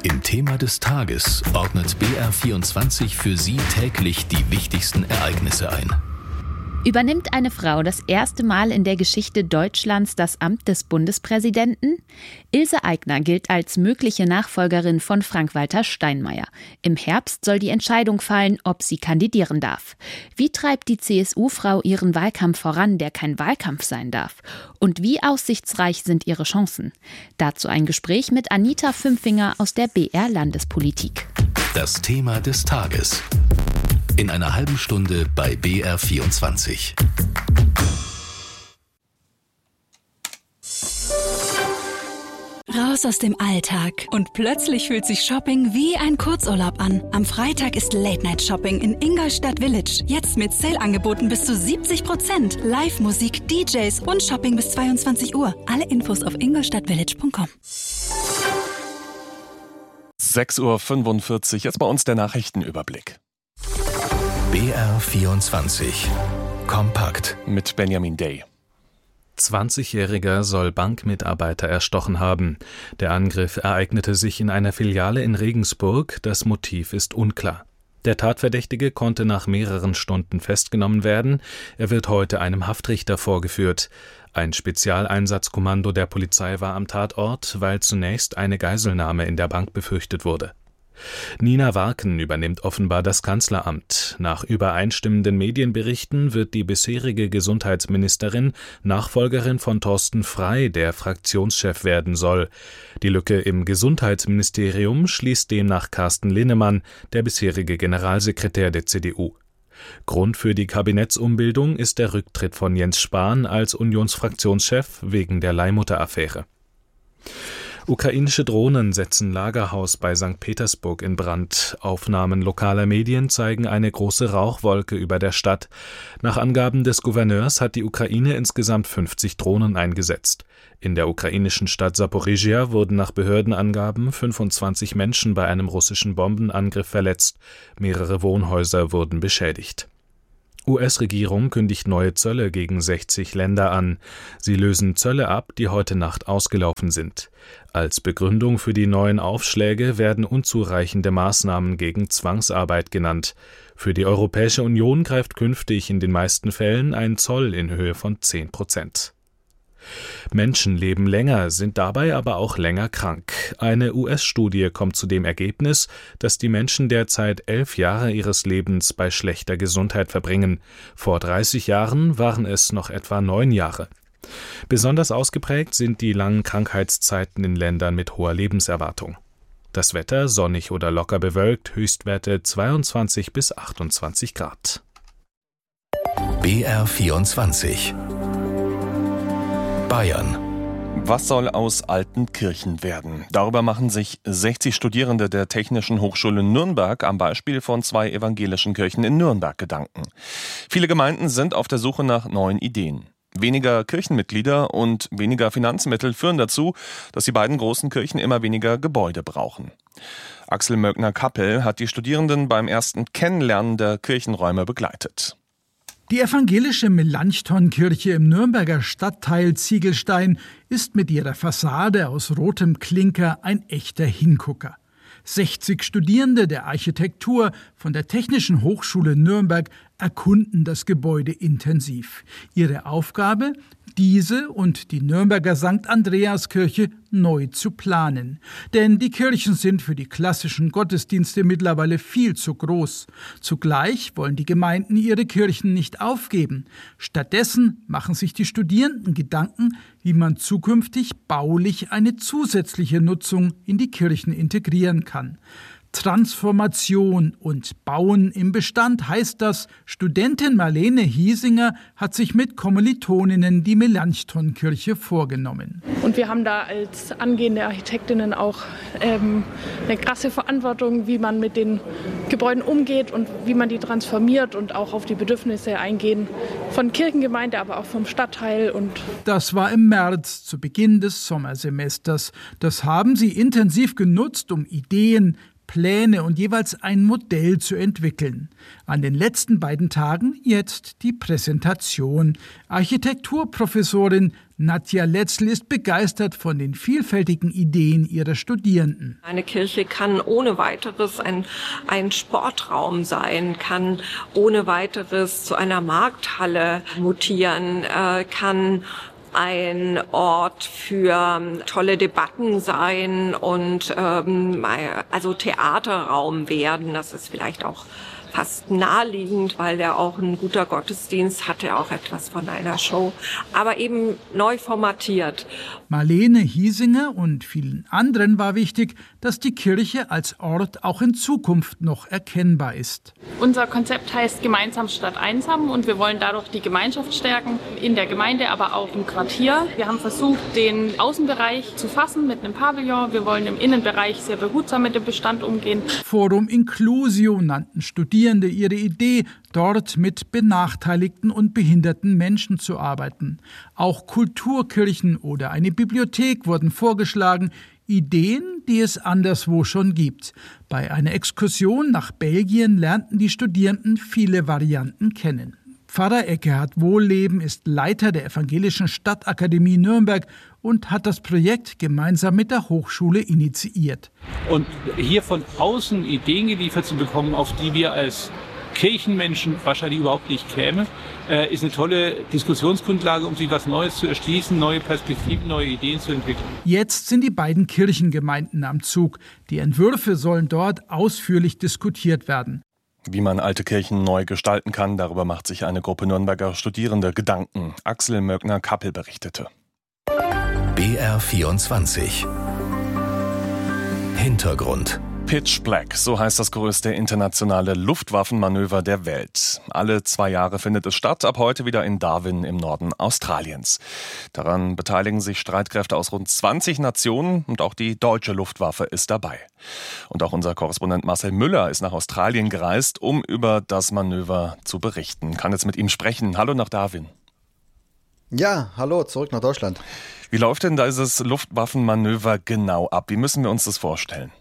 Im Thema des Tages ordnet BR24 für Sie täglich die wichtigsten Ereignisse ein. Übernimmt eine Frau das erste Mal in der Geschichte Deutschlands das Amt des Bundespräsidenten? Ilse Aigner gilt als mögliche Nachfolgerin von Frank-Walter Steinmeier. Im Herbst soll die Entscheidung fallen, ob sie kandidieren darf. Wie treibt die CSU-Frau ihren Wahlkampf voran, der kein Wahlkampf sein darf? Und wie aussichtsreich sind ihre Chancen? Dazu ein Gespräch mit Anita Fünfinger aus der BR Landespolitik. Das Thema des Tages. In einer halben Stunde bei BR24. Raus aus dem Alltag und plötzlich fühlt sich Shopping wie ein Kurzurlaub an. Am Freitag ist Late-Night-Shopping in Ingolstadt Village. Jetzt mit Sale-Angeboten bis zu 70%. Live-Musik, DJs und Shopping bis 22 Uhr. Alle Infos auf ingolstadtvillage.com. 6:45 Uhr, jetzt bei uns der Nachrichtenüberblick. BR24 Kompakt mit Benjamin Day. 20-Jähriger soll Bankmitarbeiter erstochen haben. Der Angriff ereignete sich in einer Filiale in Regensburg. Das Motiv ist unklar. Der Tatverdächtige konnte nach mehreren Stunden festgenommen werden. Er wird heute einem Haftrichter vorgeführt. Ein Spezialeinsatzkommando der Polizei war am Tatort, weil zunächst eine Geiselnahme in der Bank befürchtet wurde. Nina Warken übernimmt offenbar das Kanzleramt. Nach übereinstimmenden Medienberichten wird die bisherige Gesundheitsministerin Nachfolgerin von Thorsten Frey, der Fraktionschef werden soll. Die Lücke im Gesundheitsministerium schließt demnach Carsten Linnemann, der bisherige Generalsekretär der CDU. Grund für die Kabinettsumbildung ist der Rücktritt von Jens Spahn als Unionsfraktionschef wegen der Leihmutter-Affäre. Ukrainische Drohnen setzen Lagerhaus bei St. Petersburg in Brand. Aufnahmen lokaler Medien zeigen eine große Rauchwolke über der Stadt. Nach Angaben des Gouverneurs hat die Ukraine insgesamt 50 Drohnen eingesetzt. In der ukrainischen Stadt Saporizhia wurden nach Behördenangaben 25 Menschen bei einem russischen Bombenangriff verletzt. Mehrere Wohnhäuser wurden beschädigt. US-Regierung kündigt neue Zölle gegen 60 Länder an. Sie lösen Zölle ab, die heute Nacht ausgelaufen sind. Als Begründung für die neuen Aufschläge werden unzureichende Maßnahmen gegen Zwangsarbeit genannt. Für die Europäische Union greift künftig in den meisten Fällen ein Zoll in Höhe von 10%. Menschen leben länger, sind dabei aber auch länger krank. Eine US-Studie kommt zu dem Ergebnis, dass die Menschen derzeit 11 Jahre ihres Lebens bei schlechter Gesundheit verbringen. Vor 30 Jahren waren es noch etwa 9 Jahre. Besonders ausgeprägt sind die langen Krankheitszeiten in Ländern mit hoher Lebenserwartung. Das Wetter sonnig oder locker bewölkt, Höchstwerte 22 bis 28 Grad. BR24 Bayern. Was soll aus alten Kirchen werden? Darüber machen sich 60 Studierende der Technischen Hochschule Nürnberg am Beispiel von 2 evangelischen Kirchen in Nürnberg Gedanken. Viele Gemeinden sind auf der Suche nach neuen Ideen. Weniger Kirchenmitglieder und weniger Finanzmittel führen dazu, dass die beiden großen Kirchen immer weniger Gebäude brauchen. Axel Möckner-Kappel hat die Studierenden beim ersten Kennenlernen der Kirchenräume begleitet. Die evangelische Melanchthon-Kirche im Nürnberger Stadtteil Ziegelstein ist mit ihrer Fassade aus rotem Klinker ein echter Hingucker. 60 Studierende der Architektur von der Technischen Hochschule Nürnberg erkunden das Gebäude intensiv. Ihre Aufgabe? Diese und die Nürnberger St. Andreaskirche neu zu planen. Denn die Kirchen sind für die klassischen Gottesdienste mittlerweile viel zu groß. Zugleich wollen die Gemeinden ihre Kirchen nicht aufgeben. Stattdessen machen sich die Studierenden Gedanken, wie man zukünftig baulich eine zusätzliche Nutzung in die Kirchen integrieren kann. Transformation und Bauen im Bestand heißt das. Studentin Marlene Hiesinger hat sich mit Kommilitoninnen die Melanchthon-Kirche vorgenommen. Und wir haben da als angehende Architektinnen auch eine krasse Verantwortung, wie man mit den Gebäuden umgeht und wie man die transformiert und auch auf die Bedürfnisse eingehen von Kirchengemeinde, aber auch vom Stadtteil. Das war im März, zu Beginn des Sommersemesters. Das haben sie intensiv genutzt, um Ideen, Pläne und jeweils ein Modell zu entwickeln. An den letzten beiden Tagen jetzt die Präsentation. Architekturprofessorin Nadja Letzl ist begeistert von den vielfältigen Ideen ihrer Studierenden. Eine Kirche kann ohne weiteres ein Sportraum sein, kann ohne weiteres zu einer Markthalle mutieren, kann ein Ort für tolle Debatten sein und also Theaterraum werden. Das ist vielleicht auch fast naheliegend, weil der auch ein guter Gottesdienst hatte, auch etwas von einer Show, aber eben neu formatiert. Marlene Hiesinger und vielen anderen war wichtig, dass die Kirche als Ort auch in Zukunft noch erkennbar ist. Unser Konzept heißt Gemeinsam statt einsam und wir wollen dadurch die Gemeinschaft stärken, in der Gemeinde, aber auch im Quartier. Wir haben versucht, den Außenbereich zu fassen mit einem Pavillon. Wir wollen im Innenbereich sehr behutsam mit dem Bestand umgehen. Forum Inclusio nannten Studierende ihre Idee, dort mit benachteiligten und behinderten Menschen zu arbeiten. Auch Kulturkirchen oder eine Bibliothek wurden vorgeschlagen, Ideen, die es anderswo schon gibt. Bei einer Exkursion nach Belgien lernten die Studierenden viele Varianten kennen. Pfarrer Eckehard Wohlleben ist Leiter der Evangelischen Stadtakademie Nürnberg und hat das Projekt gemeinsam mit der Hochschule initiiert. Und hier von außen Ideen geliefert zu bekommen, auf die wir als Kirchenmenschen wahrscheinlich überhaupt nicht kämen, ist eine tolle Diskussionsgrundlage, um sich was Neues zu erschließen, neue Perspektiven, neue Ideen zu entwickeln. Jetzt sind die beiden Kirchengemeinden am Zug. Die Entwürfe sollen dort ausführlich diskutiert werden. Wie man alte Kirchen neu gestalten kann, darüber macht sich eine Gruppe Nürnberger Studierende Gedanken. Axel Möckner-Kappel berichtete. BR24 Hintergrund. Pitch Black, so heißt das größte internationale Luftwaffenmanöver der Welt. Alle 2 Jahre findet es statt, ab heute wieder in Darwin im Norden Australiens. Daran beteiligen sich Streitkräfte aus rund 20 Nationen und auch die deutsche Luftwaffe ist dabei. Und auch unser Korrespondent Marcel Müller ist nach Australien gereist, um über das Manöver zu berichten. Kann jetzt mit ihm sprechen. Hallo nach Darwin. Ja, hallo, zurück nach Deutschland. Wie läuft denn dieses Luftwaffenmanöver genau ab? Wie müssen wir uns das vorstellen?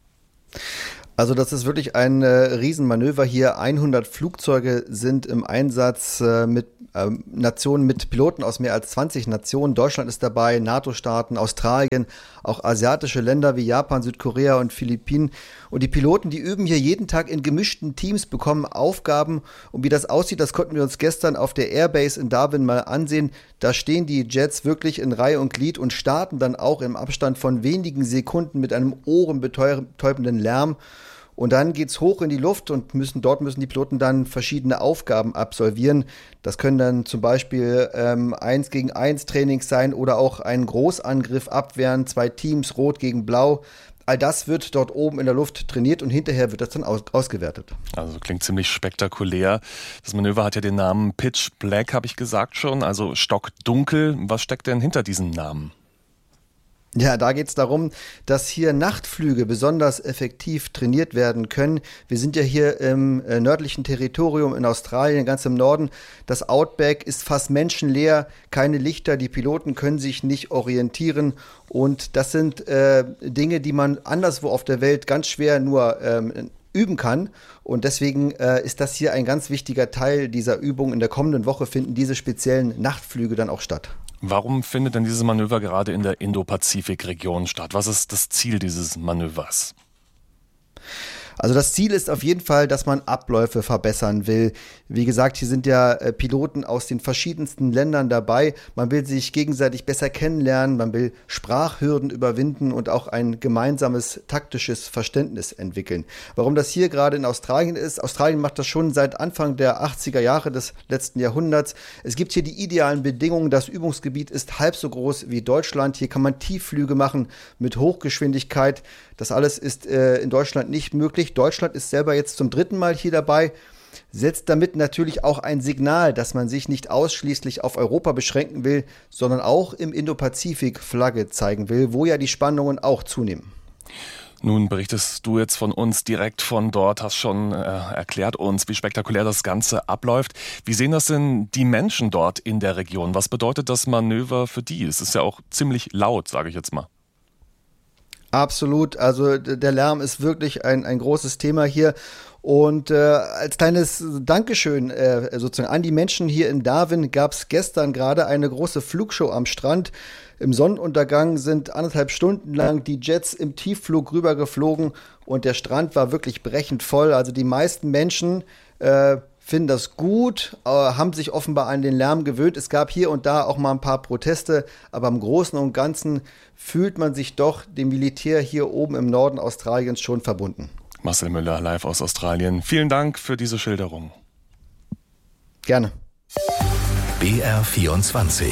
Also das ist wirklich ein Riesenmanöver hier. 100 Flugzeuge sind im Einsatz mit Nationen, mit Piloten aus mehr als 20 Nationen. Deutschland ist dabei, NATO-Staaten, Australien, auch asiatische Länder wie Japan, Südkorea und Philippinen. Und die Piloten, die üben hier jeden Tag in gemischten Teams, bekommen Aufgaben. Und wie das aussieht, das konnten wir uns gestern auf der Airbase in Darwin mal ansehen. Da stehen die Jets wirklich in Reihe und Glied und starten dann auch im Abstand von wenigen Sekunden mit einem ohrenbetäubenden Lärm. Und dann geht's hoch in die Luft und dort müssen die Piloten dann verschiedene Aufgaben absolvieren. Das können dann zum Beispiel 1-gegen-1 Trainings sein oder auch einen Großangriff abwehren, 2 Teams, Rot gegen Blau. All das wird dort oben in der Luft trainiert und hinterher wird das dann ausgewertet. Also klingt ziemlich spektakulär. Das Manöver hat ja den Namen Pitch Black, habe ich gesagt schon, also stockdunkel. Was steckt denn hinter diesem Namen? Ja, da geht es darum, dass hier Nachtflüge besonders effektiv trainiert werden können. Wir sind ja hier im nördlichen Territorium in Australien, ganz im Norden. Das Outback ist fast menschenleer, keine Lichter, die Piloten können sich nicht orientieren. Und das sind Dinge, die man anderswo auf der Welt ganz schwer nur üben kann. Und deswegen ist das hier ein ganz wichtiger Teil dieser Übung. In der kommenden Woche finden diese speziellen Nachtflüge dann auch statt. Warum findet denn dieses Manöver gerade in der Indo-Pazifik-Region statt? Was ist das Ziel dieses Manövers? Also das Ziel ist auf jeden Fall, dass man Abläufe verbessern will. Wie gesagt, hier sind ja Piloten aus den verschiedensten Ländern dabei. Man will sich gegenseitig besser kennenlernen, man will Sprachhürden überwinden und auch ein gemeinsames taktisches Verständnis entwickeln. Warum das hier gerade in Australien ist? Australien macht das schon seit Anfang der 80er Jahre des letzten Jahrhunderts. Es gibt hier die idealen Bedingungen. Das Übungsgebiet ist halb so groß wie Deutschland. Hier kann man Tiefflüge machen mit Hochgeschwindigkeit. Das alles ist in Deutschland nicht möglich. Deutschland ist selber jetzt zum 3. Mal hier dabei, setzt damit natürlich auch ein Signal, dass man sich nicht ausschließlich auf Europa beschränken will, sondern auch im Indopazifik Flagge zeigen will, wo ja die Spannungen auch zunehmen. Nun berichtest du jetzt von uns direkt von dort, hast schon erklärt uns, wie spektakulär das Ganze abläuft. Wie sehen das denn die Menschen dort in der Region? Was bedeutet das Manöver für die? Es ist ja auch ziemlich laut, sage ich jetzt mal. Absolut, also der Lärm ist wirklich ein großes Thema hier Und als kleines Dankeschön sozusagen an die Menschen hier in Darwin gab es gestern gerade eine große Flugshow am Strand. Im Sonnenuntergang sind 1,5 Stunden lang die Jets im Tiefflug rübergeflogen und der Strand war wirklich brechend voll. Also die meisten Menschen finden das gut, haben sich offenbar an den Lärm gewöhnt. Es gab hier und da auch mal ein paar Proteste, aber im Großen und Ganzen fühlt man sich doch dem Militär hier oben im Norden Australiens schon verbunden. Marcel Müller, live aus Australien. Vielen Dank für diese Schilderung. Gerne. BR24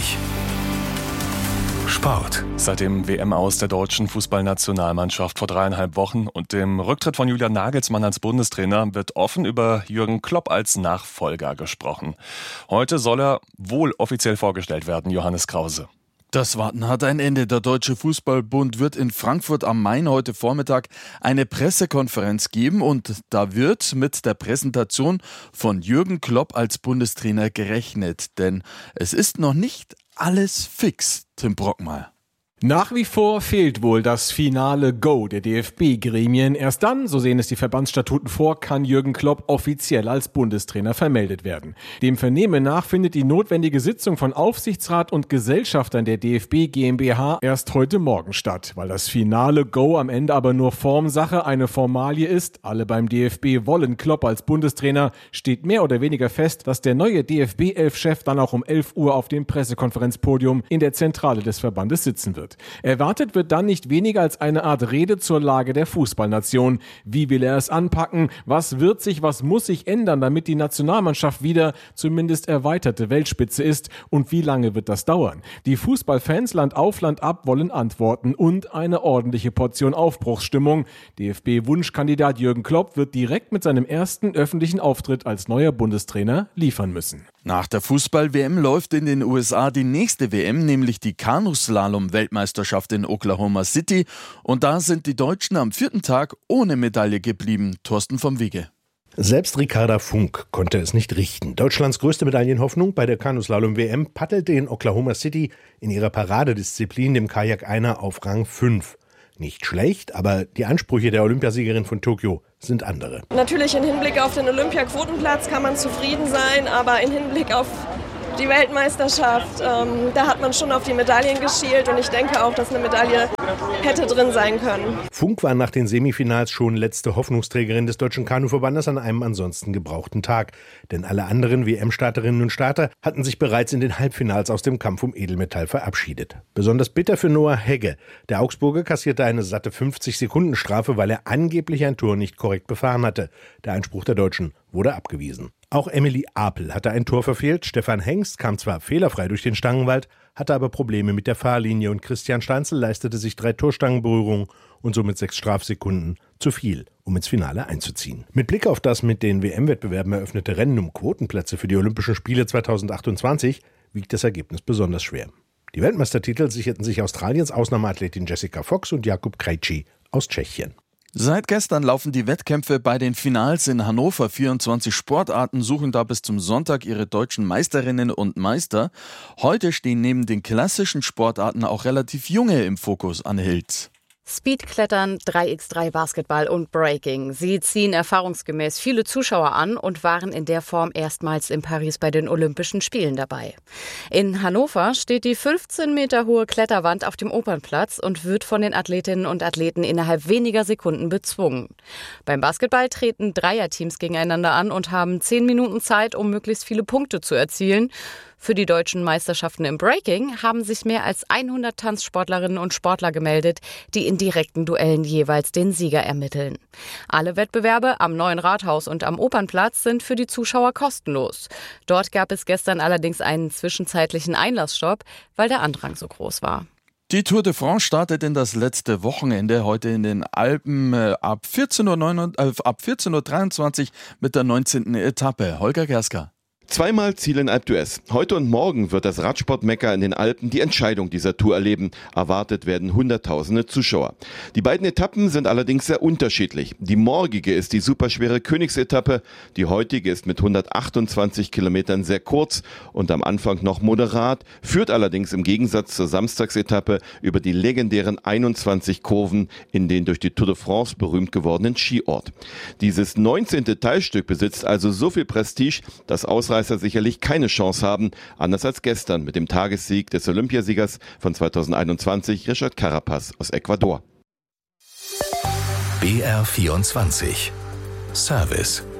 Sport. Seit dem WM-Aus der deutschen Fußballnationalmannschaft vor 3,5 Wochen und dem Rücktritt von Julian Nagelsmann als Bundestrainer wird offen über Jürgen Klopp als Nachfolger gesprochen. Heute soll er wohl offiziell vorgestellt werden, Johannes Krause. Das Warten hat ein Ende. Der Deutsche Fußballbund wird in Frankfurt am Main heute Vormittag eine Pressekonferenz geben und da wird mit der Präsentation von Jürgen Klopp als Bundestrainer gerechnet. Denn es ist noch nicht alles fix, Tim Brockmeier. Nach wie vor fehlt wohl das finale Go der DFB-Gremien. Erst dann, so sehen es die Verbandsstatuten vor, kann Jürgen Klopp offiziell als Bundestrainer vermeldet werden. Dem Vernehmen nach findet die notwendige Sitzung von Aufsichtsrat und Gesellschaftern der DFB GmbH erst heute Morgen statt. Weil das finale Go am Ende aber nur Formsache, eine Formalie ist, alle beim DFB wollen Klopp als Bundestrainer, steht mehr oder weniger fest, dass der neue DFB-11-Chef dann auch um 11 Uhr auf dem Pressekonferenzpodium in der Zentrale des Verbandes sitzen wird. Erwartet wird dann nicht weniger als eine Art Rede zur Lage der Fußballnation. Wie will er es anpacken? Was wird sich, was muss sich ändern, damit die Nationalmannschaft wieder zumindest erweiterte Weltspitze ist? Und wie lange wird das dauern? Die Fußballfans Land auf, Land ab wollen Antworten und eine ordentliche Portion Aufbruchsstimmung. DFB-Wunschkandidat Jürgen Klopp wird direkt mit seinem ersten öffentlichen Auftritt als neuer Bundestrainer liefern müssen. Nach der Fußball-WM läuft in den USA die nächste WM, nämlich die Kanuslalom-Weltmeisterschaft in Oklahoma City. Und da sind die Deutschen am 4. Tag ohne Medaille geblieben. Thorsten vom Wege. Selbst Ricarda Funk konnte es nicht richten. Deutschlands größte Medaillenhoffnung bei der Kanuslalom-WM paddelte in Oklahoma City in ihrer Paradedisziplin, dem Kajak-Einer, auf Rang 5. Nicht schlecht, aber die Ansprüche der Olympiasiegerin von Tokio sind andere. Natürlich im Hinblick auf den Olympiaquotenplatz kann man zufrieden sein, aber im Hinblick auf die Weltmeisterschaft, da hat man schon auf die Medaillen geschielt und ich denke auch, dass eine Medaille hätte drin sein können. Funk war nach den Semifinals schon letzte Hoffnungsträgerin des Deutschen Kanuverbandes an einem ansonsten gebrauchten Tag. Denn alle anderen WM-Starterinnen und Starter hatten sich bereits in den Halbfinals aus dem Kampf um Edelmetall verabschiedet. Besonders bitter für Noah Hegge. Der Augsburger kassierte eine satte 50-Sekunden-Strafe, weil er angeblich ein Tor nicht korrekt befahren hatte. Der Einspruch der Deutschen wurde abgewiesen. Auch Emily Apel hatte ein Tor verfehlt. Stefan Hengst kam zwar fehlerfrei durch den Stangenwald, hatte aber Probleme mit der Fahrlinie und Christian Steinzel leistete sich 3 Torstangenberührungen und somit 6 Strafsekunden zu viel, um ins Finale einzuziehen. Mit Blick auf das mit den WM-Wettbewerben eröffnete Rennen um Quotenplätze für die Olympischen Spiele 2028 wiegt das Ergebnis besonders schwer. Die Weltmeistertitel sicherten sich Australiens Ausnahmeathletin Jessica Fox und Jakub Krejci aus Tschechien. Seit gestern laufen die Wettkämpfe bei den Finals in Hannover. 24 Sportarten suchen da bis zum Sonntag ihre deutschen Meisterinnen und Meister. Heute stehen neben den klassischen Sportarten auch relativ junge im Fokus, Anne Hilz. Speedklettern, 3x3 Basketball und Breaking. Sie ziehen erfahrungsgemäß viele Zuschauer an und waren in der Form erstmals in Paris bei den Olympischen Spielen dabei. In Hannover steht die 15 Meter hohe Kletterwand auf dem Opernplatz und wird von den Athletinnen und Athleten innerhalb weniger Sekunden bezwungen. Beim Basketball treten Dreierteams gegeneinander an und haben 10 Minuten Zeit, um möglichst viele Punkte zu erzielen. Für die deutschen Meisterschaften im Breaking haben sich mehr als 100 Tanzsportlerinnen und Sportler gemeldet, die in direkten Duellen jeweils den Sieger ermitteln. Alle Wettbewerbe am Neuen Rathaus und am Opernplatz sind für die Zuschauer kostenlos. Dort gab es gestern allerdings einen zwischenzeitlichen Einlassstopp, weil der Andrang so groß war. Die Tour de France startet in das letzte Wochenende heute in den Alpen ab 14:23 Uhr mit der 19. Etappe. Holger Gerska. Zweimal Ziel in Alpe d'Huez. Heute und morgen wird das Radsport-Mekka in den Alpen die Entscheidung dieser Tour erleben. Erwartet werden Hunderttausende Zuschauer. Die beiden Etappen sind allerdings sehr unterschiedlich. Die morgige ist die superschwere Königsetappe. Die heutige ist mit 128 Kilometern sehr kurz und am Anfang noch moderat, führt allerdings im Gegensatz zur Samstagsetappe über die legendären 21 Kurven in den durch die Tour de France berühmt gewordenen Skiort. Dieses 19. Teilstück besitzt also so viel Prestige, dass Ausreißer sicherlich keine Chance haben, anders als gestern mit dem Tagessieg des Olympiasiegers von 2021, Richard Carapaz aus Ecuador. BR24 Service